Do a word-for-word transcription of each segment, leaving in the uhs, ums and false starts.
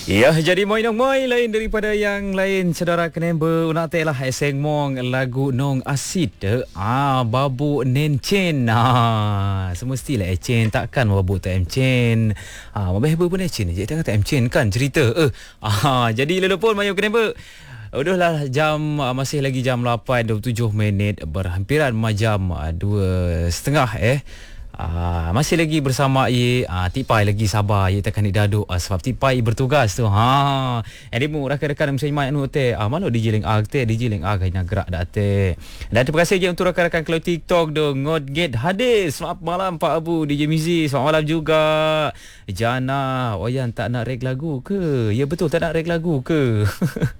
Ya, jadi moi nong moi lain daripada yang lain. Saudara kenember nak teh lah eseng mong lagu nong asid de. Ah babu nen chen. Ah semestilah chen takkan babu tak em chen. Ah mabeh pun chen je tak kata em chen kan cerita. Eh ah jadi lelopon mayu kenember. Udahlah jam uh, masih lagi jam lapan dua puluh tujuh minit berhampiran majam uh, dua setengah eh. Uh, masih lagi bersama ye uh, Tipai lagi sabar ye takkan didaduk uh, sebab Tipai bertugas tu ha edimu rakan-rakan mesti mai anu teh ah mana D J Ling Ag teh D J Ling Ag hanya gerak dak teh. Dan terima kasih je untuk rakan-rakan kalau TikTok do ngodget hadis. Selamat malam Pak Abu D J Mizi, selamat malam juga Jana. Oyan tak nak reg lagu ke? Ya betul tak nak reg lagu ke?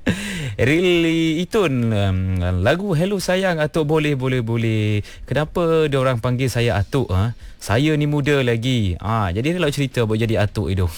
Really Itun um, lagu Hello Sayang Atuk boleh boleh boleh. Kenapa dia orang panggil saya Atuk ha? Saya ni muda lagi. Ah, jadi dia lah cerita buat jadi atuk itu.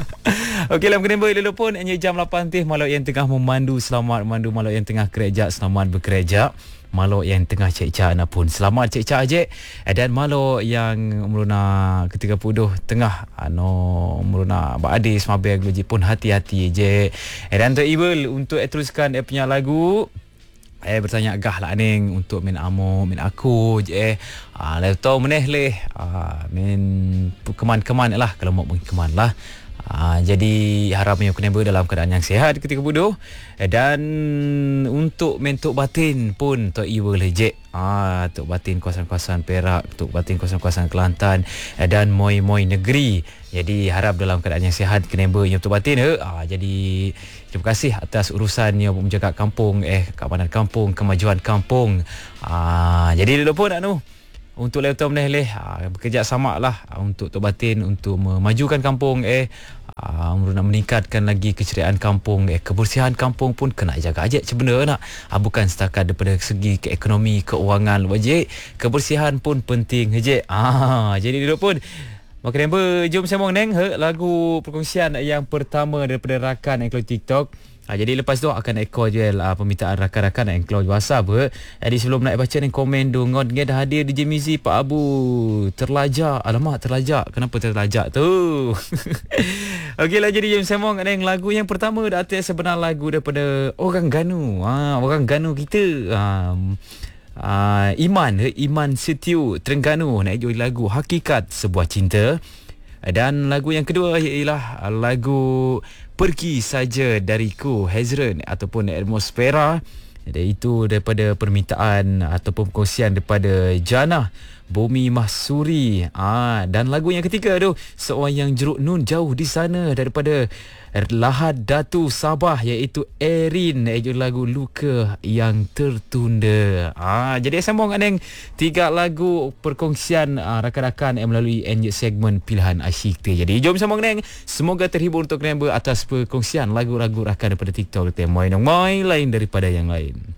Okey lah mengenai boleh pun hanya jam lapan teh malau yang tengah memandu selamat memandu malau yang tengah kerja selamat bekerja. Malau yang tengah cek-cak pun selamat cek-cak je. Dan malau yang meruna ketika puduh tengah ano meruna badis mabeg logi pun hati-hati je. Dan tu Ibel untuk teruskan dia punya lagu. Eh bertanya gah lah ning untuk min amo min aku je eh ah uh, tahu meneh leh ah uh, min keman-keman lah kalau mau keman lah. Uh, jadi harapnya kena ber dalam keadaan yang sihat ketika bodoh. Dan untuk mentuk batin pun Tok Iwa lejek. Ah, Tok batin kawasan-kawasan Perak, Tok batin kawasan-kawasan Kelantan dan moi-moi negeri. Jadi harap dalam keadaan yang sihat kena ber yang Tok batin eh. Ah, jadi terima kasih atas urusannya menjaga kampung eh keamanan kampung, kemajuan kampung. Ah, jadi dulu pun anu untuk lepas meneh leh bekerja sama lah untuk Tok Batin untuk memajukan kampung eh uh, nak meningkatkan lagi keceriaan kampung eh kebersihan kampung pun kena jaga aja sebenarnya nak uh, bukan setakat daripada segi ke ekonomi keuangan wajib kebersihan pun penting je ah jadi dulu pun maka jom sembang neng lagu perkongsian yang pertama daripada rakan yang keluar TikTok. Ha, jadi lepas tu akan ekor jual uh, permintaan rakan-rakan yang keluar WhatsApp eh. Jadi sebelum nak baca ni komen tu ngon dah hadir D J Mizi Pak Abu terlajak. Alamak terlajak. Kenapa terlajak tu? Okeylah jadi jom sembang ada yang lagu yang pertama dah atas sebenar lagu daripada orang Ganu. Ha, orang Ganu kita. Um, uh, Iman Iman Setiu Terengganu nak jual lagu Hakikat Sebuah Cinta. Dan lagu yang kedua ialah lagu Pergi Saja Dariku Hezron ataupun Atmosfera. Itu daripada permintaan ataupun perkongsian daripada Jana Bumi Mahsuri. Ah, dan lagu yang ketiga tu seorang yang jeruk nun jauh di sana daripada Lahad Datu Sabah iaitu Erin iaitu lagu Luka Yang Tertunda. Ah, jadi sambung dengan tiga lagu perkongsian ah, rakan-rakan yang melalui N J segmen pilihan asyik tu. Jadi jom sambung dengan semoga terhibur untuk member atas perkongsian lagu-lagu rakan daripada TikTok. Moi nong moi lain daripada yang lain.